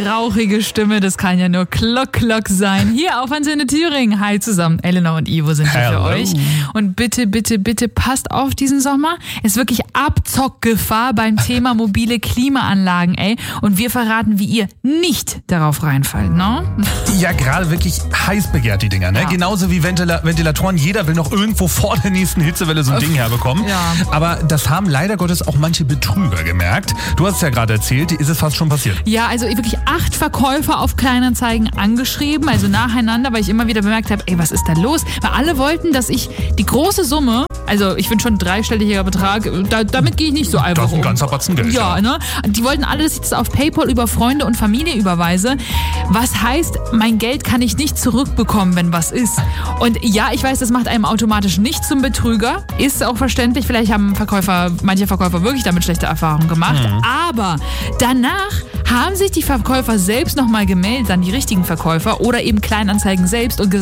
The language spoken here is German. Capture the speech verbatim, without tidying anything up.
rauchige Stimme, das kann ja nur Klock Klock sein. Hier auf Antenne Thüringen. Hi zusammen, Elena und Ivo sind hier Hello. für euch. Und bitte, bitte, bitte passt auf diesen Sommer. Es ist wirklich Abzockgefahr beim Thema mobile Klimaanlagen, ey. Und wir verraten, wie ihr nicht darauf reinfallt, ne? Ja, gerade wirklich heiß begehrt, die Dinger, ne? Ja. Genauso wie Ventila- Ventilatoren. Jeder will noch irgendwo vor der nächsten Hitzewelle so ein Ding herbekommen. Ja. Aber das haben leider Gottes auch manche Betrüger gemerkt. Du hast es ja gerade erzählt, ist es fast schon passiert. Ja, also wirklich acht Verkäufer auf Kleinanzeigen angeschrieben, also nacheinander, weil ich immer wieder bemerkt habe, ey, was ist da los? Weil alle wollten, dass ich die große Summe, also ich finde schon ein dreistelliger Betrag, da, damit gehe ich nicht so einfach Das ist ein um. ganzer Batzen Geld. Ja, ne? Die wollten alle, dass ich das auf PayPal über Freunde und Familie überweise. Was heißt, mein Geld kann ich nicht zurückbekommen, wenn was ist. Und ja, ich weiß, das macht einem automatisch nicht zum Betrüger. Ist auch verständlich. Vielleicht haben Verkäufer, manche Verkäufer wirklich damit schlechte Erfahrungen gemacht. Mhm. Aber danach haben sich die Verkäufer selbst nochmal gemeldet, dann die richtigen Verkäufer oder eben Kleinanzeigen selbst und gesagt,